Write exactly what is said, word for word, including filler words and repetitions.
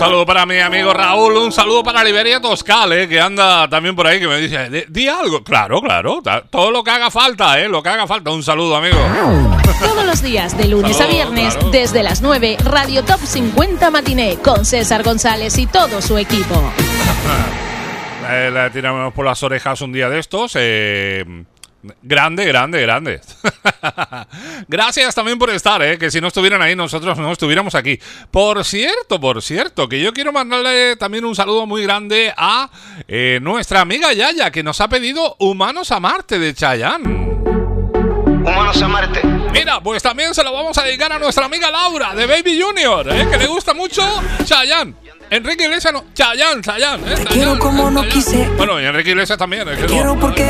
saludo para mi amigo Raúl, un saludo para Liberia Toscal, eh, que anda también por ahí, que me dice, di algo. Claro, claro, todo lo que haga falta, eh, lo que haga falta. Un saludo, amigo. Todos los días, de lunes Saludo, a viernes, claro. desde las nueve, Radio Top cincuenta Matiné, con César González y todo su equipo. Eh, la tiramos por las orejas un día de estos. Eh, grande, grande, grande. Gracias también por estar, eh, que si no estuvieran ahí, nosotros no estuviéramos aquí. Por cierto, por cierto, que yo quiero mandarle también un saludo muy grande a eh, nuestra amiga Yaya, que nos ha pedido Humanos a Marte de Chayanne. Humanos a Marte. Mira, pues también se lo vamos a dedicar a nuestra amiga Laura de Baby Junior, eh, que le gusta mucho Chayanne. Enrique Iglesias no, Chayanne, Chayanne, eh, Te quiero como no quise. Bueno, y Enrique Iglesias también. Es que Quiero no, porque